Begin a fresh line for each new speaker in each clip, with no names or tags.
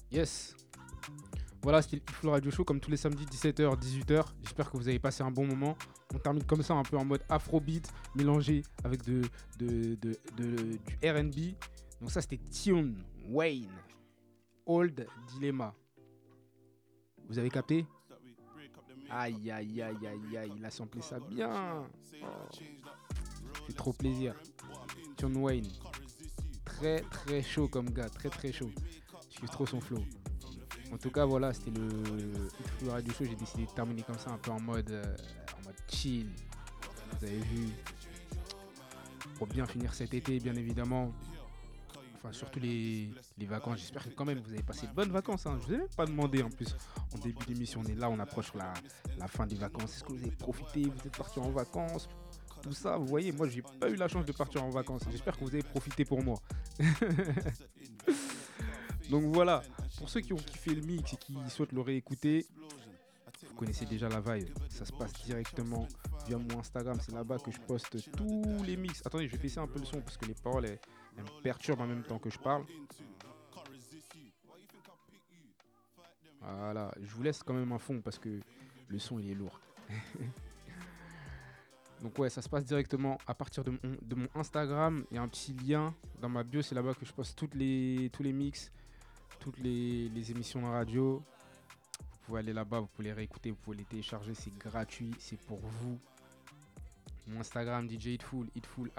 Yes. Voilà, c'était le Hitful Radio Show comme tous les samedis 17h, 18h. J'espère que vous avez passé un bon moment. On termine comme ça un peu en mode afrobeat mélangé avec du R&B. Donc ça c'était Tion Wayne, Old Dilemma. Vous avez capté? Aïe aïe aïe aïe aïe, il a samplé ça bien. Oh, fait trop plaisir. Tion Wayne, très très chaud comme gars, très très chaud. Je kiffe trop son flow. En tout cas, voilà, c'était le Hitful Radio Show. J'ai décidé de terminer comme ça, un peu en mode chill. Vous avez vu, pour bien finir cet été, bien évidemment. Enfin, surtout les vacances. J'espère que quand même vous avez passé de bonnes vacances. Hein. Je vous ai même pas demandé en plus en début d'émission. On est là, on approche la fin des vacances. Est-ce que vous avez profité? Vous êtes parti en vacances? Tout ça, vous voyez, moi j'ai pas eu la chance de partir en vacances. J'espère que vous avez profité pour moi. Donc voilà, pour ceux qui ont kiffé le mix et qui souhaitent le réécouter, vous connaissez déjà la vibe. Ça se passe directement via mon Instagram. C'est là-bas que je poste tous les mix. Attendez, je vais baisser un peu le son parce que les paroles elles me perturbent en même temps que je parle. Voilà, je vous laisse quand même un fond parce que le son il est lourd. Donc ouais, ça se passe directement à partir de mon Instagram. Il y a un petit lien dans ma bio, c'est là-bas que je poste tous les mix, toutes les émissions de radio. Vous pouvez aller là-bas, vous pouvez les réécouter, vous pouvez les télécharger, c'est gratuit, c'est pour vous. Mon Instagram DJ Hitful, Hitful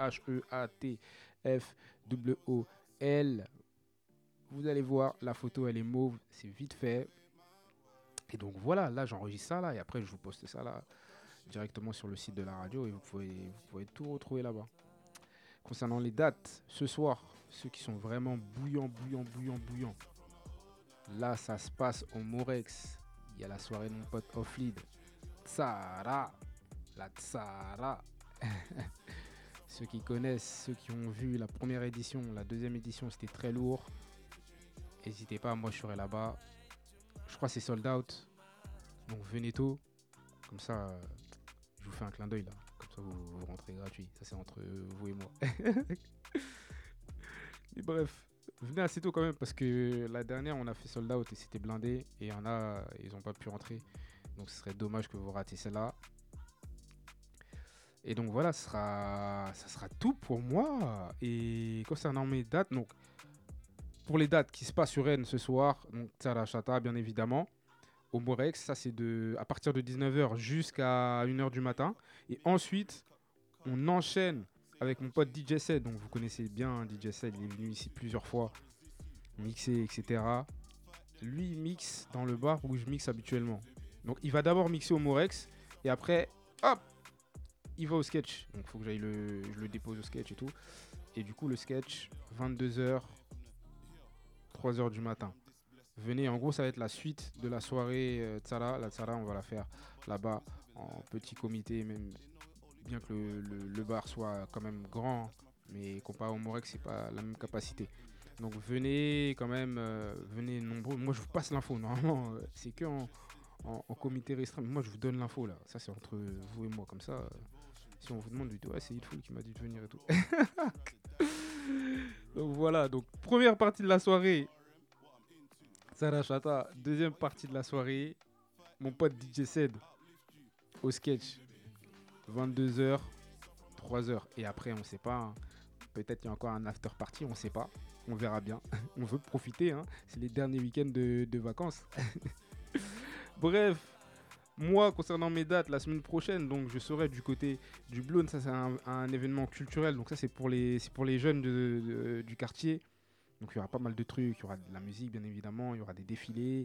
Heatfwol. Vous allez voir, la photo elle est mauve, c'est vite fait. Et donc voilà, là j'enregistre ça là et après je vous poste ça là directement sur le site de la radio et vous pouvez tout retrouver là-bas. Concernant les dates, ce soir, ceux qui sont vraiment bouillants, là ça se passe au Morex. Il y a la soirée de mon pote Offlead. Tsara, la Tsara. Ceux qui connaissent, ceux qui ont vu la première édition, la deuxième édition, c'était très lourd. N'hésitez pas, moi je serai là-bas. Je crois que c'est sold out. Donc venez tôt. Comme ça, je vous fais un clin d'œil là. Comme ça, vous rentrez gratuit. Ça, c'est entre vous et moi. Et bref, venez assez tôt quand même parce que la dernière, on a fait sold out et c'était blindé. Et il y en a, ils n'ont pas pu rentrer. Donc ce serait dommage que vous ratiez celle-là. Et donc voilà, ça sera tout pour moi. Et concernant mes dates, donc pour les dates qui se passent sur Rennes ce soir, donc Tsarachata bien évidemment, au Morex, ça c'est à partir de 19h jusqu'à 1h du matin. Et ensuite, on enchaîne avec mon pote DJ Sed, donc vous connaissez bien hein, DJ Sed, il est venu ici plusieurs fois, mixer, etc. Lui, il mixe dans le bar où je mixe habituellement. Donc il va d'abord mixer au Morex, et après, hop, il va au sketch. Donc il faut que je le dépose au sketch et tout. Et du coup, le sketch, 22h, 3h du matin. Venez, en gros, ça va être la suite de la soirée Tsara. La Tsara, on va la faire là-bas en petit comité, même bien que le bar soit quand même grand, mais comparé au Morex, c'est pas la même capacité. Donc venez quand même, venez nombreux. Moi, je vous passe l'info. Normalement, c'est que en comité restreint. Mais moi, je vous donne l'info là. Ça, c'est entre vous et moi. Comme ça, si on vous demande, vous dites ouais, c'est Hitful qui m'a dit de venir et tout. Donc voilà. Donc première partie de la soirée, Sarah Chata. Deuxième partie de la soirée, mon pote DJ Sed au sketch. 22h, 3h. Et après, on sait pas. Hein. Peut-être qu'il y a encore un after party, on sait pas. On verra bien. On veut profiter. Hein. C'est les derniers week-ends de vacances. Bref, moi, concernant mes dates, la semaine prochaine, donc je serai du côté du Blône. Ça, c'est un événement culturel. Donc ça, c'est pour les jeunes du quartier. Donc il y aura pas mal de trucs. Il y aura de la musique, bien évidemment. Il y aura des défilés.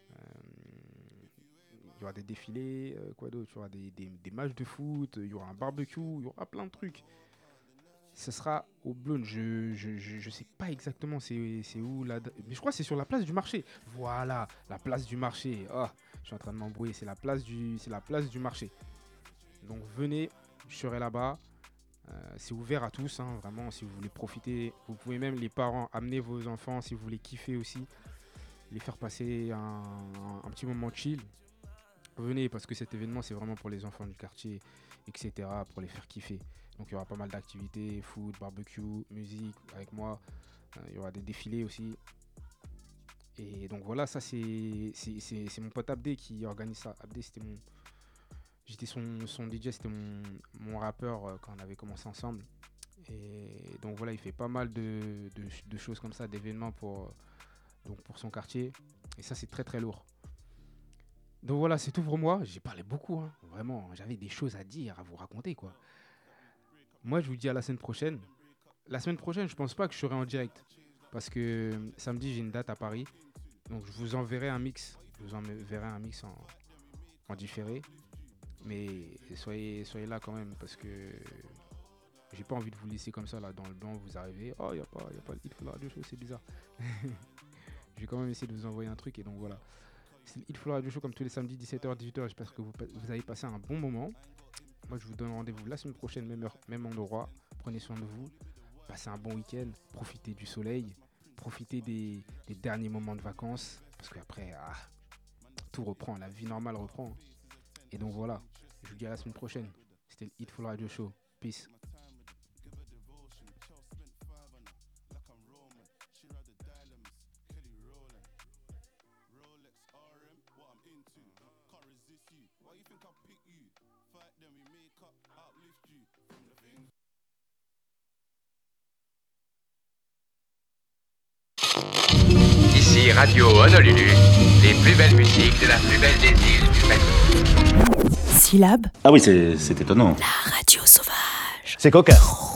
Il y aura des défilés, quoi d'autre? Il y aura des matchs de foot, il y aura un barbecue, il y aura plein de trucs. Ce sera au Blône. Je sais pas exactement c'est où là. Mais je crois que c'est sur la place du marché. Voilà, la place du marché. Oh, je suis en train de m'embrouiller. C'est la place du marché. Donc venez, je serai là-bas. C'est ouvert à tous, hein, vraiment. Si vous voulez profiter, vous pouvez même les parents amener vos enfants si vous voulez kiffer aussi, les faire passer un petit moment chill. Venez parce que cet événement c'est vraiment pour les enfants du quartier, etc. Pour les faire kiffer. Donc il y aura pas mal d'activités, foot, barbecue, musique avec moi. Il y aura des défilés aussi. Et donc voilà, ça c'est mon pote Abdé qui organise ça. Abdé, j'étais son DJ, c'était mon rappeur quand on avait commencé ensemble. Et donc voilà, il fait pas mal de choses comme ça, d'événements pour son quartier. Et ça, c'est très très lourd. Donc voilà, c'est tout pour moi. J'ai parlé beaucoup, hein. Vraiment, j'avais des choses à dire, à vous raconter, quoi. Moi, je vous dis à la semaine prochaine. La semaine prochaine, je pense pas que je serai en direct. Parce que samedi, j'ai une date à Paris. Donc je vous enverrai un mix. Je vous enverrai un mix en différé. Mais soyez là quand même parce que j'ai pas envie de vous laisser comme ça là dans le blanc. Vous arrivez, oh, y a pas le Hit for la Radio Show, c'est bizarre. Je vais quand même essayer de vous envoyer un truc et donc voilà. C'est le Hit for la Radio Show comme tous les samedis 17h 18h. J'espère que vous avez passé un bon moment. Moi je vous donne rendez-vous la semaine prochaine, même heure, même endroit. Prenez soin de vous. Passez un bon week-end. Profitez du soleil. Profitez des derniers moments de vacances. Parce qu'après, tout reprend. La vie normale reprend. Et donc voilà. Je vous dis à la semaine prochaine. C'était le Hit for la Radio Show. Peace.
Ici Radio Honolulu, les plus belles musiques de la plus belle des îles du Pacifique.
Syllab.
Ah oui, c'est étonnant.
La radio sauvage.
C'est cocasse.